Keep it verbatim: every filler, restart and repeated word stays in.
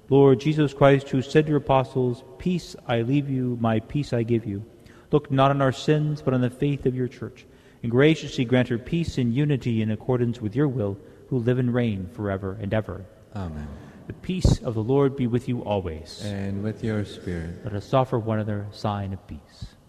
Lord Jesus Christ, who said to your apostles, "Peace I leave you, my peace I give you," look not on our sins, but on the faith of your church, and graciously grant her peace and unity in accordance with your will, who live and reign forever and ever. Amen. The peace of the Lord be with you always. And with your spirit. Let us offer one another a sign of peace.